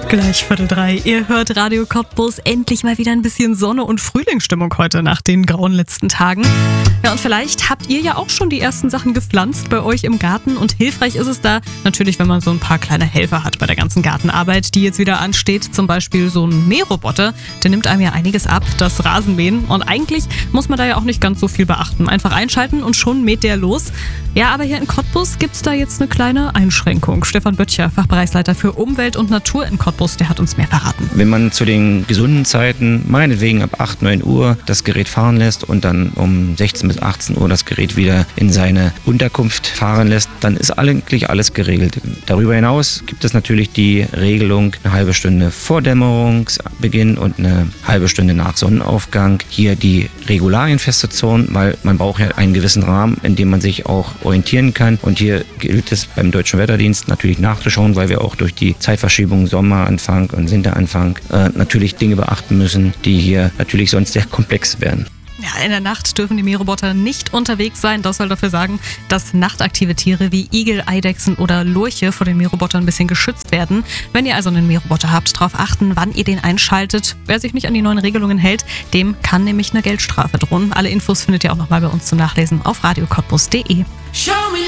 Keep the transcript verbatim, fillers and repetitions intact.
Gleich Viertel drei. Ihr hört Radio Cottbus. Endlich mal wieder ein bisschen Sonne und Frühlingsstimmung heute nach den grauen letzten Tagen. Ja, und vielleicht habt ihr ja auch schon die ersten Sachen gepflanzt bei euch im Garten. Und hilfreich ist es da natürlich, wenn man so ein paar kleine Helfer hat bei der ganzen Gartenarbeit, die jetzt wieder ansteht. Zum Beispiel so ein Mähroboter. Der nimmt einem ja einiges ab, das Rasenmähen. Und eigentlich muss man da ja auch nicht ganz so viel beachten. Einfach einschalten und schon mäht der los. Ja, aber hier in Cottbus gibt es da jetzt eine kleine Einschränkung. Stefan Böttcher, Fachbereichsleiter für Umwelt und Natur in Cottbus, der hat uns mehr verraten. Wenn man zu den gesunden Zeiten, meinetwegen ab acht, neun Uhr, das Gerät fahren lässt und dann um sechzehn bis achtzehn Uhr das Gerät wieder in seine Unterkunft fahren lässt, dann ist eigentlich alles geregelt. Darüber hinaus gibt es natürlich die Regelung, eine halbe Stunde vor Dämmerungsbeginn und eine halbe Stunde nach Sonnenaufgang hier die Regularien festzuzurren, weil man braucht ja einen gewissen Rahmen, in dem man sich auch orientieren kann. Und hier gilt es beim Deutschen Wetterdienst natürlich nachzuschauen, weil wir auch durch die Zeitverschiebung Sommeranfang und Winteranfang äh, natürlich Dinge beachten müssen, die hier natürlich sonst sehr komplex werden. Ja, in der Nacht dürfen die Mähroboter nicht unterwegs sein. Das soll dafür sagen, dass nachtaktive Tiere wie Igel, Eidechsen oder Lurche vor den Mährobotern ein bisschen geschützt werden. Wenn ihr also einen Mähroboter habt, darauf achten, wann ihr den einschaltet. Wer sich nicht an die neuen Regelungen hält, dem kann nämlich eine Geldstrafe drohen. Alle Infos findet ihr auch nochmal bei uns zum Nachlesen auf radio cottbus punkt de.